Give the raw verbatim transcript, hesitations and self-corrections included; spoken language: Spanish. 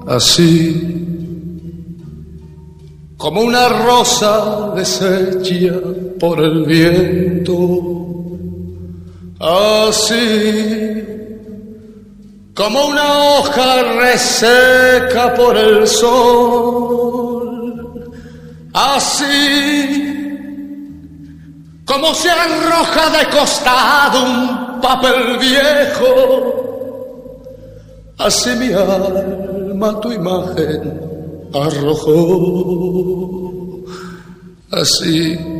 así como una rosa deshecha por el viento, así como una hoja reseca por el sol, así como se arroja de costado un papel viejo, así mi alma tu imagen arrojó, así